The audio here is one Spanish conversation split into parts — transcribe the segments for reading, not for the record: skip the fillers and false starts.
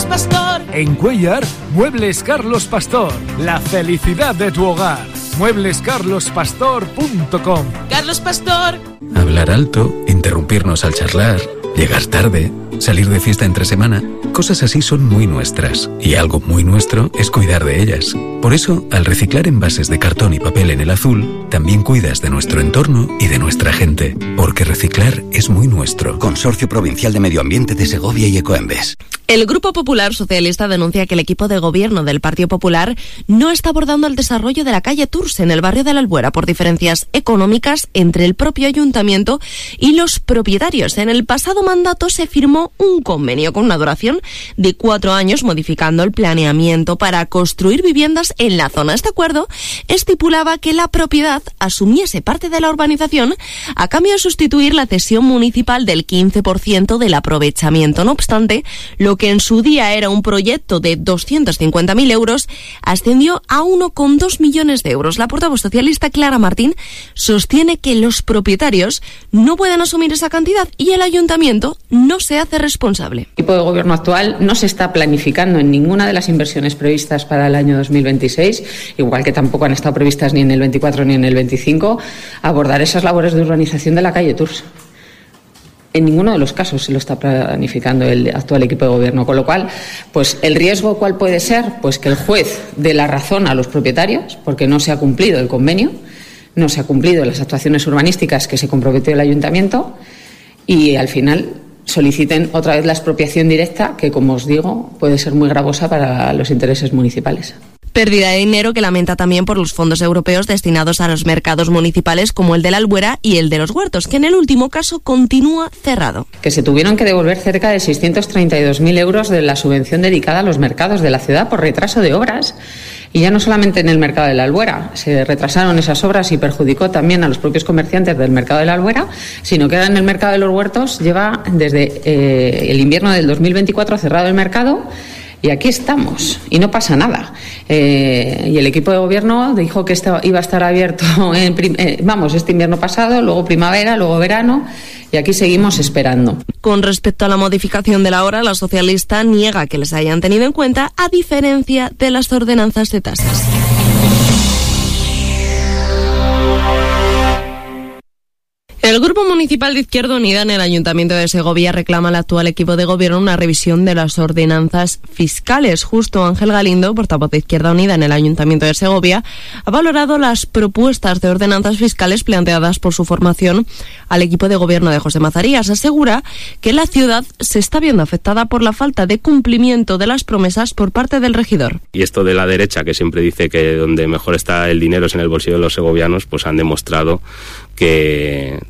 Pastor. En Cuéllar, Muebles Carlos Pastor. La felicidad de tu hogar. mueblescarlospastor.com. Carlos Pastor. Hablar alto, interrumpirnos al charlar, llegar tarde, salir de fiesta entre semana, cosas así son muy nuestras. Y algo muy nuestro es cuidar de ellas. Por eso, al reciclar envases de cartón y papel en el azul, también cuidas de nuestro entorno y de nuestra gente. Porque reciclar es muy nuestro. Consorcio Provincial de Medio Ambiente de Segovia y Ecoembes. El Grupo Popular Socialista denuncia que el equipo de gobierno del Partido Popular no está abordando el desarrollo de la calle Tours en el barrio de la Albuera por diferencias económicas entre el propio ayuntamiento y los propietarios. En el pasado mandato se firmó un convenio con una duración de 4 años modificando el planeamiento para construir viviendas en la zona. Este acuerdo estipulaba que la propiedad asumiese parte de la urbanización a cambio de sustituir la cesión municipal del 15% del aprovechamiento. No obstante, lo que en su día era un proyecto de 250.000 euros, ascendió a 1,2 millones de euros. La portavoz socialista Clara Martín sostiene que los propietarios no pueden asumir esa cantidad y el ayuntamiento no se hace responsable. El equipo de gobierno actual no se está planificando en ninguna de las inversiones previstas para el año 2026, igual que tampoco han estado previstas ni en el 24 ni en el 25, abordar esas labores de urbanización de la calle Tours. En ninguno de los casos se lo está planificando el actual equipo de gobierno, con lo cual, pues el riesgo ¿cuál puede ser? Pues que el juez dé la razón a los propietarios porque no se ha cumplido el convenio, no se ha cumplido las actuaciones urbanísticas que se comprometió el ayuntamiento y al final soliciten otra vez la expropiación directa que, como os digo, puede ser muy gravosa para los intereses municipales. Pérdida de dinero que lamenta también por los fondos europeos destinados a los mercados municipales como el de la Albuera y el de los Huertos, que en el último caso continúa cerrado. Que se tuvieron que devolver cerca de 632.000 euros de la subvención dedicada a los mercados de la ciudad por retraso de obras. Y ya no solamente en el mercado de la Albuera, se retrasaron esas obras y perjudicó también a los propios comerciantes del mercado de la Albuera, sino que ahora en el mercado de los Huertos lleva desde el invierno del 2024 cerrado el mercado. Y aquí estamos, y no pasa nada. Y el equipo de gobierno dijo que iba a estar abierto este invierno pasado, luego primavera, luego verano, y aquí seguimos esperando. Con respecto a la modificación de la hora, la socialista niega que les hayan tenido en cuenta, a diferencia de las ordenanzas de tasas. El Grupo Municipal de Izquierda Unida en el Ayuntamiento de Segovia reclama al actual equipo de gobierno una revisión de las ordenanzas fiscales. Justo Ángel Galindo, portavoz de Izquierda Unida en el Ayuntamiento de Segovia, ha valorado las propuestas de ordenanzas fiscales planteadas por su formación al equipo de gobierno de José Mazarías. Asegura que la ciudad se está viendo afectada por la falta de cumplimiento de las promesas por parte del regidor. Y esto de la derecha, que siempre dice que donde mejor está el dinero es en el bolsillo de los segovianos, pues han demostrado que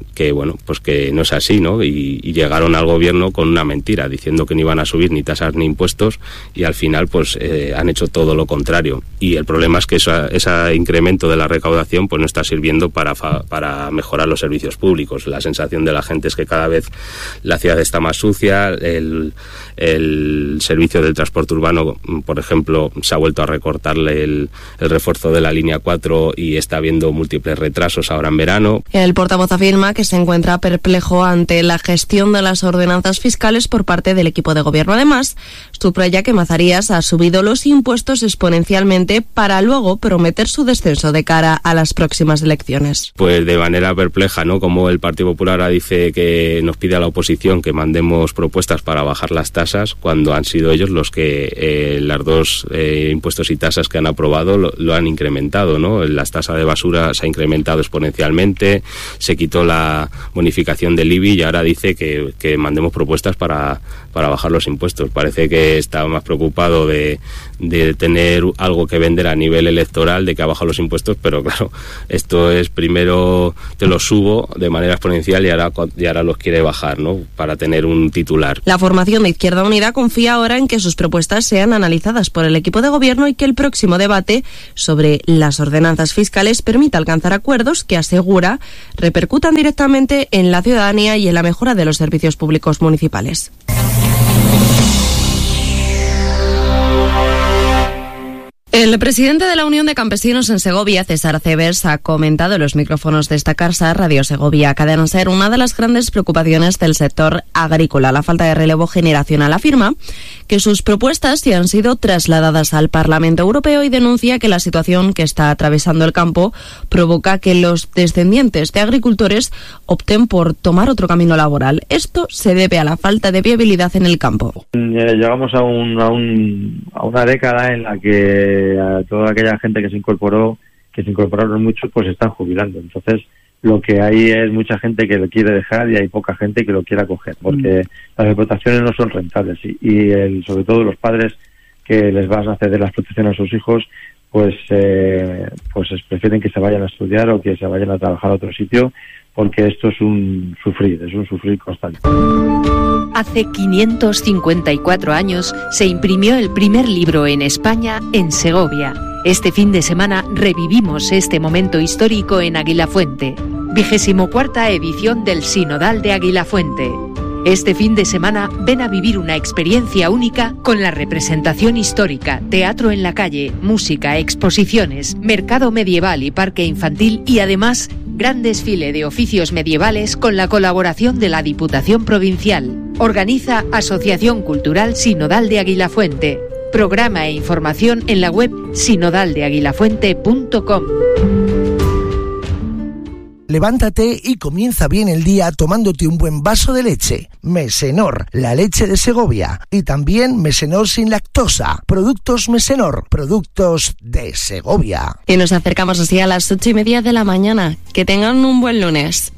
no es así, ¿no? Y llegaron al gobierno con una mentira, diciendo que no iban a subir ni tasas ni impuestos, y al final pues han hecho todo lo contrario. Y el problema es que ese incremento de la recaudación pues no está sirviendo para mejorar los servicios públicos. La sensación de la gente es que cada vez la ciudad está más sucia, el servicio del transporte urbano, por ejemplo, se ha vuelto a recortarle el refuerzo de la línea 4 y está habiendo múltiples retrasos ahora en verano. El portavoz afirma que se encuentra perplejo ante la gestión de las ordenanzas fiscales por parte del equipo de gobierno. Además, subraya que Mazarías ha subido los impuestos exponencialmente para luego prometer su descenso de cara a las próximas elecciones. Pues de manera perpleja, ¿no? Como el Partido Popular ahora dice que nos pide a la oposición que mandemos propuestas para bajar las tasas, cuando han sido ellos los que las dos impuestos y tasas que han aprobado lo han incrementado, ¿no? Las tasas de basura se ha incrementado exponencialmente, se quitó la bonificación del IBI y ahora dice que mandemos propuestas para bajar los impuestos. Parece que está más preocupado de tener algo que vender a nivel electoral, de que ha bajado los impuestos, pero claro, esto es primero te los subo de manera exponencial y ahora los quiere bajar, ¿no? Para tener un titular. La formación de Izquierda Unida confía ahora en que sus propuestas sean analizadas por el equipo de gobierno y que el próximo debate sobre las ordenanzas fiscales permita alcanzar acuerdos que, asegura, repercutan directamente en la ciudadanía y en la mejora de los servicios públicos municipales. El presidente de la Unión de Campesinos en Segovia, César Cebes, ha comentado en los micrófonos de esta casa, Radio Segovia, Cadena Ser, una de las grandes preocupaciones del sector agrícola, la falta de relevo generacional. Afirma que sus propuestas ya han sido trasladadas al Parlamento Europeo y denuncia que la situación que está atravesando el campo provoca que los descendientes de agricultores opten por tomar otro camino laboral. Esto se debe a la falta de viabilidad en el campo. Llegamos a una década en la que a toda aquella gente que se incorporaron muchos, pues están jubilando. Entonces, lo que hay es mucha gente que lo quiere dejar y hay poca gente que lo quiera coger, porque las explotaciones no son rentables y sobre todo los padres que les van a ceder la explotación a sus hijos, pues prefieren que se vayan a estudiar o que se vayan a trabajar a otro sitio, porque esto es un sufrir constante. Hace 554 años se imprimió el primer libro en España, en Segovia. Este fin de semana revivimos este momento histórico en Aguilafuente. 24ª edición del Sinodal de Aguilafuente. Este fin de semana ven a vivir una experiencia única con la representación histórica, teatro en la calle, música, exposiciones, mercado medieval y parque infantil y además gran desfile de oficios medievales con la colaboración de la Diputación Provincial. Organiza Asociación Cultural Sinodal de Aguilafuente. Programa e información en la web sinodaldeaguilafuente.com. Levántate y comienza bien el día tomándote un buen vaso de leche. Mesenor, la leche de Segovia. Y también Mesenor sin lactosa. Productos Mesenor, productos de Segovia. Y nos acercamos así a las 8:30 de la mañana. Que tengan un buen lunes.